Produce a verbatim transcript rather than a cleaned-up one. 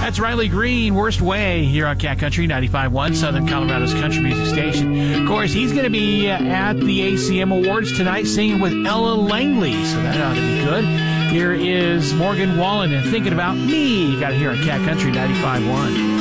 That's Riley Green, Worst Way, here on Cat Country ninety-five point one, Southern Colorado's country music station. Of course, he's going to be uh, at the A C M Awards tonight singing with Ella Langley, so that ought to be good. Here is Morgan Wallen and Thinking About Me. You got it here on Cat Country ninety-five point one.